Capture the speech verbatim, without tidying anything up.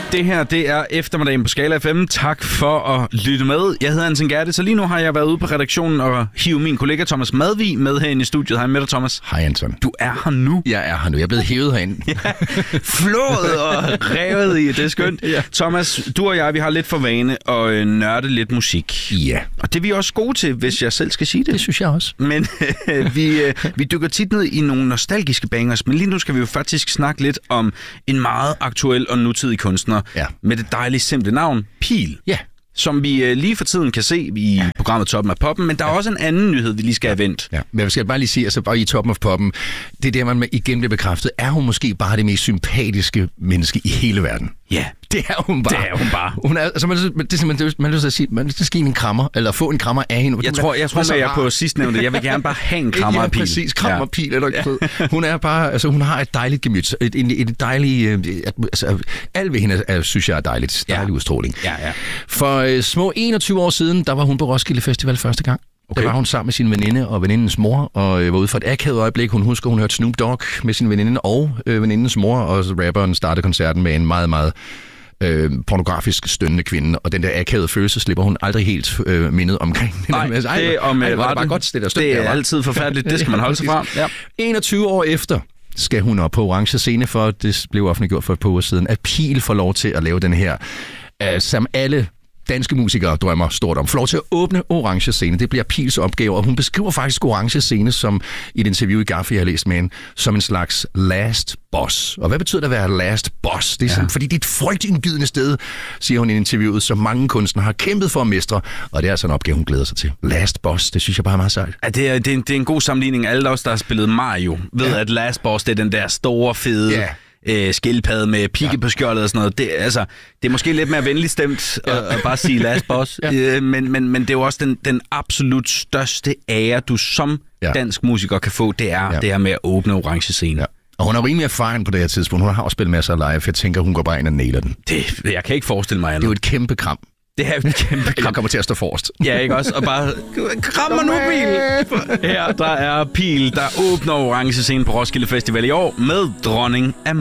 Det her, det er eftermiddagen på Skala F M. Tak for at lytte med. Jeg hedder Anton Gerte, så lige nu har jeg været ude på redaktionen og hive min kollega Thomas Madvig med herinde i studiet. Hej med dig, Thomas. Hej, Anton. Du er her nu. Jeg er her nu. Jeg er blevet hævet herinde. Ja, flået og revet i. Det er skønt. Ja. Thomas, du og jeg, vi har lidt for vane at nørde lidt musik. Ja. Og det er vi også gode til, hvis jeg selv skal sige det. Det synes jeg også. Men øh, vi, øh, vi dykker tit ned i nogle nostalgiske bangers, men lige nu skal vi jo faktisk snakke lidt om en meget aktuel og nutidig kunstner. Ja. Med det dejlige simple navn, Pihl. Ja. Som vi øh, lige for tiden kan se i ja. programmet Toppen af Poppen, men der er ja. også en anden nyhed, vi lige skal have vendt. Ja, men jeg skal bare lige sige, altså bare i Toppen af Poppen, det er der, man igen bliver bekræftet, er hun måske bare det mest sympatiske menneske i hele verden. Ja, det er hun bare. Det er hun bare. Hun er, altså, man, det er simpelthen, man vil sige, man skal give en krammer, eller få en krammer af hende. Jeg tror, jeg tror, jeg er på sidstnævnte. Jeg vil gerne bare have en krammer af Pihl. Ja, præcis. Krammer af Pihl, eller ja. Hun er bare, altså hun har et dejligt gemyt, et, et, et dejligt, altså alt ved hende, er, synes jeg er dejligt. Dejlig ja. udstråling. Ja, ja. For uh, små enogtyve år siden, der var hun på Roskilde Festival første gang. Okay. Der var hun sammen med sin veninde og venindens mor, og øh, var ude for et akavet øjeblik. Hun husker, hun hørte Snoop Dogg med sin veninde og øh, venindens mor, og rapperen startede koncerten med en meget, meget øh, pornografisk stønnende kvinde, og den der akavede følelse slipper hun aldrig helt øh, mindet omkring. Nej, det er om ej, var det bare godt, det der støtte. Det er altid forfærdeligt, det skal man holde sig fra. Ja. enogtyve år efter skal hun op på orange scene, for det blev offentliggjort for et par uger siden, at Pihl får lov til at lave den her, øh, som alle danske musikere drømmer stort om. Får lov til at åbne orange scene. Det bliver Pihls opgave, og hun beskriver faktisk orange scene som i et interview i Gaffi, jeg har læst med hende, som en slags last boss. Og hvad betyder det at være last boss? Det er sådan, ja. fordi det er et frygtindgydende sted, siger hun i interviewet, som mange kunstnere har kæmpet for at mestre, og det er altså en opgave, hun glæder sig til. Last boss, det synes jeg bare er meget sejt. Ja, det, er, det, er en, det er en god sammenligning. Alle os, der har spillet Mario, ved ja. at last boss, det er den der store, fede... Ja. Øh, skildpadde med pigge ja. på skjoldet og sådan noget. Det, altså, det er måske lidt mere venligt stemt ja. at, at bare sige last boss, ja. øh, men, men, men det er jo også den, den absolut største ære, du som ja. dansk musiker kan få, det er ja. det her med at åbne orange scene. Ja. Og hun har rimelig erfaring på det her tidspunkt. Hun har også spillet masser af live. Jeg tænker, hun går bare ind og nailer den. Det, jeg kan ikke forestille mig andet. Det er jo et kæmpe kram. Det er jo et kæmpe kram. Jeg kommer til at stå forrest. Ja, ikke også? Og bare, kram mig nu, Pihl! Her, der er Pihl, der åbner orange scene på Roskilde Festival i år med Dronning af